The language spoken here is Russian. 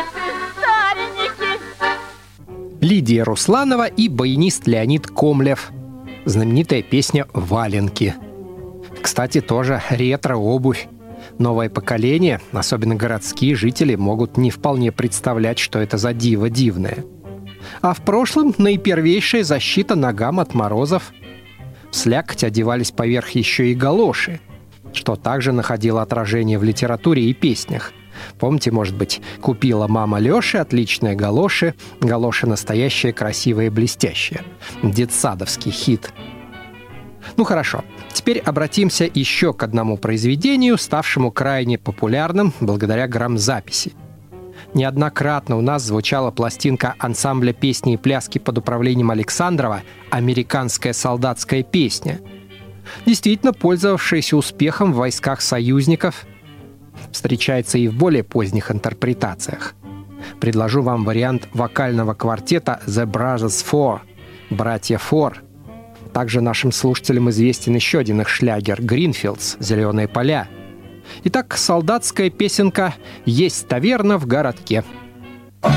старенький. Лидия Русланова и баянист Леонид Комлев. Знаменитая песня «Валенки». Кстати, тоже ретро-обувь. Новое поколение, особенно городские жители, могут не вполне представлять, что это за диво дивное. А в прошлом наипервейшая защита ногам от морозов. В слякоть одевались поверх еще и галоши, что также находило отражение в литературе и песнях. Помните, может быть, купила мама Лёши отличные галоши, галоши настоящие, красивые, блестящие. Детсадовский хит. Ну хорошо, теперь обратимся еще к одному произведению, ставшему крайне популярным благодаря грамзаписи. Неоднократно у нас звучала пластинка ансамбля песни и пляски под управлением Александрова «Американская солдатская песня», действительно пользовавшаяся успехом в войсках союзников, встречается и в более поздних интерпретациях. Предложу вам вариант вокального квартета «The Brothers Four» — «Братья Фор». Также нашим слушателям известен еще один их шлягер «Гринфилдс» — «Зеленые поля». Итак, солдатская песенка «Есть таверна в городке».